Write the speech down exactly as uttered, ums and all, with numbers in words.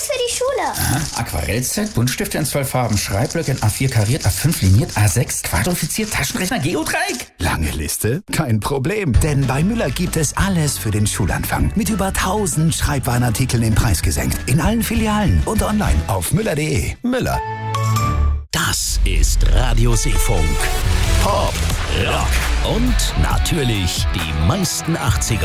Alles für die Schule. Aha. Aquarellset, Buntstifte in zwölf Farben, Schreibblöcke in A vier kariert, A fünf liniert, A sechs quadrifiziert, Taschenrechner, Geodreieck. Lange Liste? Kein Problem, denn bei Müller gibt es alles für den Schulanfang. Mit über tausend Schreibwarenartikeln im Preis gesenkt. In allen Filialen und online auf müller punkt de. Müller. Das ist Radio Seefunk. Pop, Rock und natürlich die meisten achtziger